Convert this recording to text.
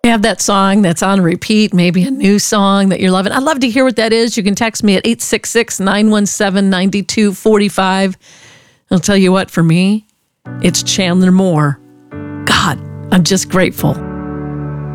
You have that song that's on repeat, maybe a new song that you're loving. I'd love to hear what that is. You can text me at 866-917-9245. I'll tell you what, for me, it's Chandler Moore. God, I'm just grateful.